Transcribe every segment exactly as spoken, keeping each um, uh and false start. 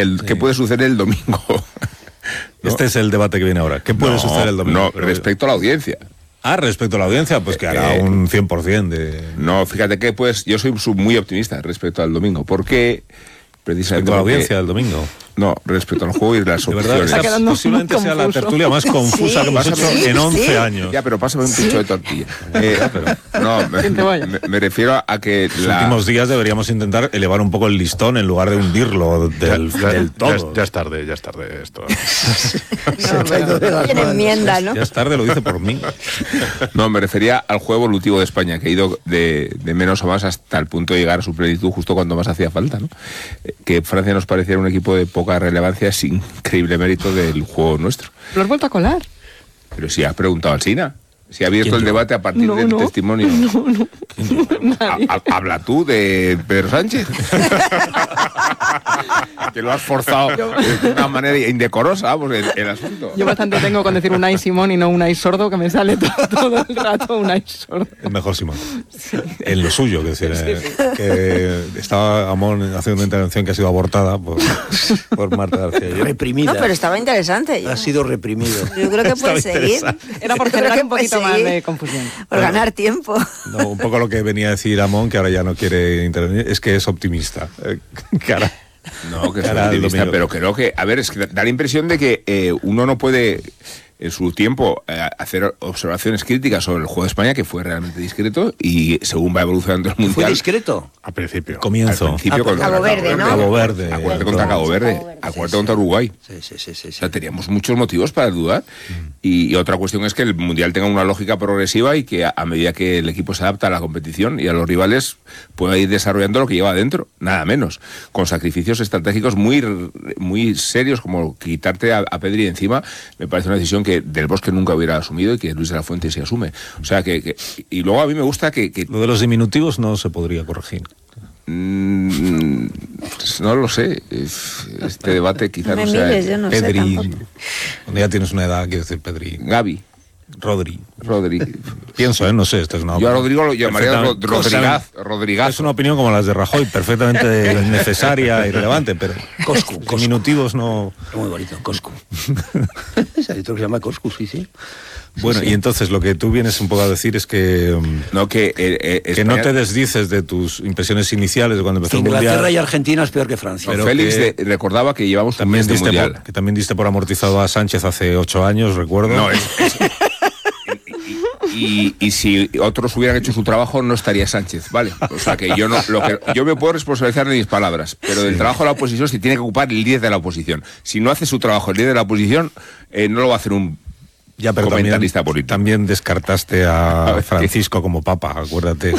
el sí. qué puede suceder el domingo. ¿No? Este es el debate que viene ahora. ¿Qué puede no, suceder el domingo? No, Pero, respecto a la audiencia. Ah, respecto a la audiencia, pues que hará eh, un cien por ciento de... No, fíjate que pues yo soy muy optimista respecto al domingo, porque precisamente respecto a la porque, audiencia del domingo. No, respecto al juego y las de opciones. verdad, esta posiblemente sea la tertulia más confusa Sí, que hemos sí, hecho sí, en once sí. años. Ya, pero pásame un pincho de tortilla. Eh, no, me, me, me refiero a que Los la... últimos días deberíamos intentar elevar un poco el listón en lugar de hundirlo del, ya, ya, del todo. Ya, ya es tarde, ya es tarde esto. No, tiene enmienda, ¿no? Ya es tarde, lo dice por mí. No, me refería al juego evolutivo de España, que ha ido de, de menos a más hasta el punto de llegar a su plenitud justo cuando más hacía falta, ¿no? Que Francia nos pareciera un equipo de poca relevancia es increíble mérito del juego nuestro. ¿Lo has vuelto a colar? Pero si has preguntado al Sina, si ha abierto el yo? debate a partir No, del no. testimonio. No, no. Ha- ha- habla tú de Pedro Sánchez. Que lo has forzado de una manera indecorosa, vamos, el, el asunto. Yo bastante tengo con decir Unai Simón y no Unai Sordo, que me sale todo, todo el rato Unai Sordo. Es mejor Simón. En lo suyo, que, decir, eh, que estaba Amón haciendo una intervención que ha sido abortada por, por Marta García. Yo- No, Reprimida. pero estaba interesante. Yo, Ha sido reprimido. yo creo que Estaba puede seguir. interesante. Era por Yo creo generar que un puede poquito más seguir de confusión. Por ganar tiempo. No, un poco lo que venía a decir Amón, que ahora ya no quiere intervenir, es que es optimista. Eh, cara. No, que es Cara al optimista, domingo. pero creo que, a ver, es que da la impresión de que eh, uno no puede en su tiempo eh, hacer observaciones críticas sobre el juego de España, que fue realmente discreto, y según va evolucionando el ¿Fue Mundial... discreto? A principio. Comienzo. Al principio Ah, contra Cabo Verde, ¿no? Cabo Verde. Acuérdate contra Cabo Verde, acuérdate contra Uruguay. Sí, sí, sí, sí, O sí. sea, teníamos muchos motivos para dudar. Y, y otra cuestión es que el Mundial tenga una lógica progresiva y que a, a medida que el equipo se adapta a la competición y a los rivales pueda ir desarrollando lo que lleva adentro, nada menos. Con sacrificios estratégicos muy, muy serios, como quitarte a, a Pedri encima, me parece una decisión que Del Bosque nunca hubiera asumido y que Luis de la Fuente se asume. O sea, que... que y luego a mí me gusta que... que Lo de los diminutivos no se podría corregir. mm, pues no lo sé. Este debate quizá Me no sea... mires, yo no sé Pedri, tampoco. cuando ya tienes una edad, quiero decir Pedri. Gaby, Rodri. Rodri. Pienso, ¿eh? No sé, esta es una Yo a opinión Rodrigo lo llamaría Ro- perfectamente- Rodrigaz. Rodrigaz. Es una opinión como las de Rajoy, perfectamente necesaria y relevante, pero Coscu, Coscu. diminutivos no... Muy bonito, Coscu. Es otro que se llama Coscu, sí, sí. Bueno, sí. y entonces lo que tú vienes un poco a decir es que, um, No, que... eh, eh, que no España- te desdices de tus impresiones iniciales de cuando Que empezó el Inglaterra Mundial. y Argentina es peor que Francia. pero Félix que de- recordaba que llevamos un También mes de diste mundial. por, que también diste por amortizado a Sánchez hace ocho años, recuerdo. No, es... es- y, y, y si otros hubieran hecho su trabajo, no estaría Sánchez, ¿vale? O sea que yo no... Lo que, yo me puedo responsabilizar de mis palabras, pero del trabajo de la oposición se tiene que ocupar el líder de la oposición. Si no hace su trabajo el líder de la oposición, eh, no lo va a hacer un... Ya, pero también, comentarista político. también descartaste a, A ver, Francisco como papa, acuérdate.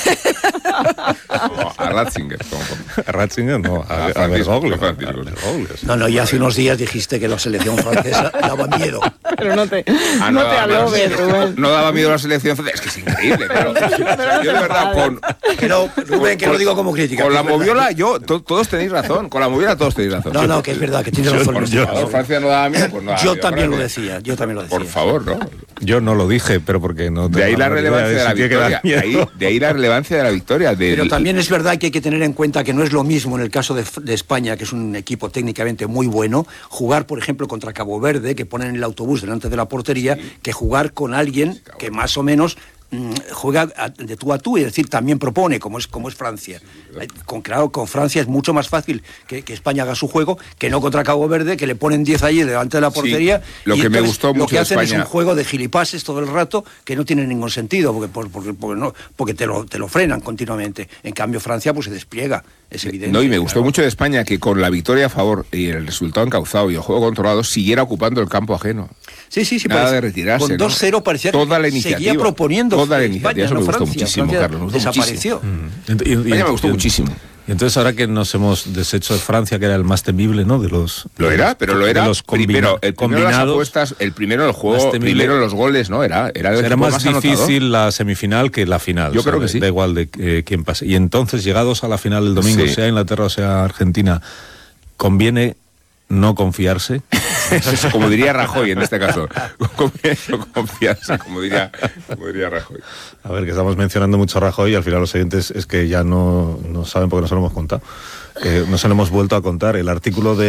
No, a Ratzinger. Como, A Ratzinger no, a, A a Francisco, Bergoglio. a Francisco. A Bergoglio, sí. No, no, y hace unos días dijiste que la selección francesa daba miedo. Pero no te, Ah, no te daba miedo. alobes, Rubén. No daba miedo la selección francesa. Es que es increíble, claro. Yo de verdad, con... Que no, Rubén, que lo digo como crítica. Con que la es verdad. moviola, yo, to- todos tenéis razón. Con la moviola todos tenéis razón. No, no, que es verdad, que tienes razón. Yo- Luis. yo- A Francia no daba miedo, pues no daba Yo miedo, también lo Francia. decía, yo también lo decía. Por favor, ¿no? Yo no lo dije, pero porque no... De ahí tengo la menor idea relevancia de la si tiene que dar victoria. De ahí, miedo. de ahí la relevancia de la victoria. De, Pero también es verdad que hay que tener en cuenta que no es lo mismo en el caso de, de España, que es un equipo técnicamente muy bueno, jugar, por ejemplo, contra Cabo Verde, que ponen el autobús delante de la portería, que jugar con alguien que más o menos mm, juega a- de tú a tú, y es decir, también propone, como es como es Francia. Eh, Con, claro, con Francia es mucho más fácil que, que España haga su juego, que no contra Cabo Verde, que le ponen diez allí delante de la portería. lo y que me entonces gustó Lo mucho que de hacen es España- un juego de gilipases todo el rato que no tiene ningún sentido, porque, por- porque, porque, no, porque te, lo, te lo frenan continuamente. En cambio, Francia pues se despliega, es evidente. No, y me gustó claro. mucho de España que con la victoria a favor y el resultado encauzado y el juego controlado siguiera ocupando el campo ajeno. Sí, sí, sí. Nada parece- de retirarse, Con ¿no? dos cero parecía Toda la que iniciativa. seguía proponiendo Toda la España, iniciativa, eso no me gustó Francia. muchísimo, Francia Carlos, me gustó desapareció. Ent- y- y- España me gustó y- muchísimo. Y entonces ahora que nos hemos deshecho de Francia, que era el más temible, ¿no? De los... Lo de era, los- pero lo de era los combina- primero, el primero las combinados. apuestas, el primero el juego, Más temible. primero los goles, ¿no? Era, era, el Era equipo más anotador. difícil la semifinal que la final. Yo o sea, creo que da- sí. Da igual de eh, quién pase. Y entonces, llegados a la final del domingo, Sí. sea Inglaterra o sea Argentina, conviene no confiarse. Como diría Rajoy en este caso. Confianza, confianza, como diría, como diría Rajoy. A ver, que estamos mencionando mucho a Rajoy y al final los oyentes es que ya no, no saben porque no se lo hemos contado. Eh, no se lo hemos vuelto a contar. El artículo de